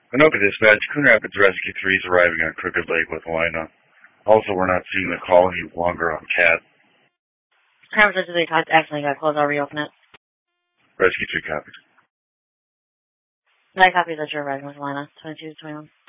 Anoka Dispatch, Coon Rapids Rescue 3 is arriving on Crooked Lake with Helena. Also, we're not seeing the call any longer on Cat. Conversation they accidentally got closed. I'll reopen it. Rescue 3 copies. 9 copies that you're arriving with Helena. 22 to 21.